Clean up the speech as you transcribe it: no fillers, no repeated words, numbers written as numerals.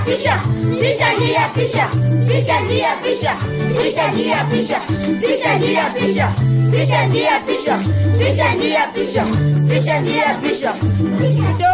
Pisha, pisha njia, pisha, pisha njia, pisha, pisha njia, pisha, pisha njia, pisha, pisha njia, pisha, pisha njia, pisha, pisha njia, pisha.